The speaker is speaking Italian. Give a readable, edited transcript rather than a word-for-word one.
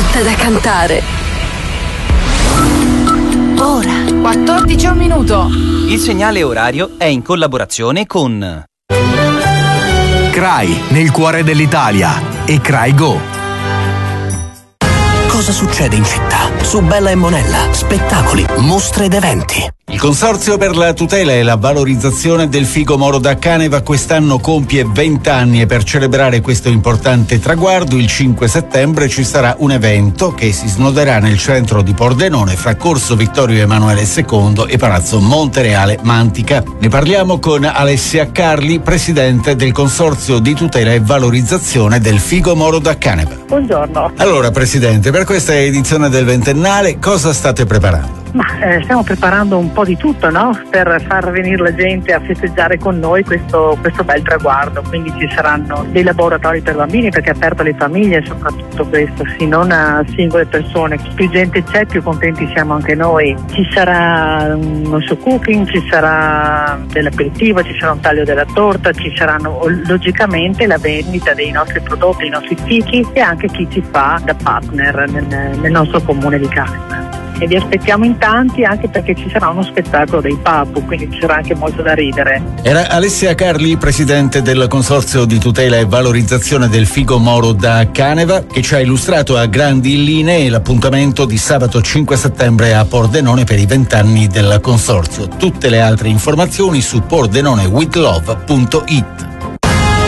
fatta da cantare. Ora 14:01. Il segnale orario è in collaborazione con CRAI, nel cuore dell'Italia, e CRAI Go. Cosa succede in città? Su Bella e Monella, spettacoli, mostre ed eventi. Il Consorzio per la tutela e la valorizzazione del figo moro da Caneva quest'anno compie 20 anni e per celebrare questo importante traguardo il 5 settembre ci sarà un evento che si snoderà nel centro di Pordenone fra Corso Vittorio Emanuele II e Palazzo Montereale Mantica. Ne parliamo con Alessia Carli, presidente del Consorzio di tutela e valorizzazione del figo moro da Caneva. Buongiorno. Allora, presidente, per questa edizione del ventennale cosa state preparando? Stiamo preparando un po' di tutto, no? Per far venire la gente a festeggiare con noi questo bel traguardo. Quindi ci saranno dei laboratori per bambini, perché è aperto alle famiglie soprattutto questo, sì, non a singole persone. Più gente c'è, più contenti siamo anche noi. Ci sarà uno show cooking, ci sarà dell'aperitivo, ci sarà un taglio della torta, ci saranno logicamente la vendita dei nostri prodotti, dei nostri fichi e anche chi ci fa da partner nel nostro comune di Caneva. E vi aspettiamo in tanti, anche perché ci sarà uno spettacolo dei Papu, quindi ci sarà anche molto da ridere. Era Alessia Carli, presidente del Consorzio di tutela e valorizzazione del figo moro da Caneva, che ci ha illustrato a grandi linee l'appuntamento di sabato 5 settembre a Pordenone per i 20 anni del Consorzio. Tutte le altre informazioni su pordenonewithlove.it.